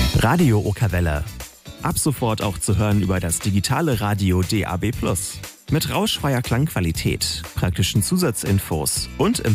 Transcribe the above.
Radio Okerwelle. Ab sofort auch zu hören über das digitale Radio DAB+. Mit rauschfreier Klangqualität, praktischen Zusatzinfos und im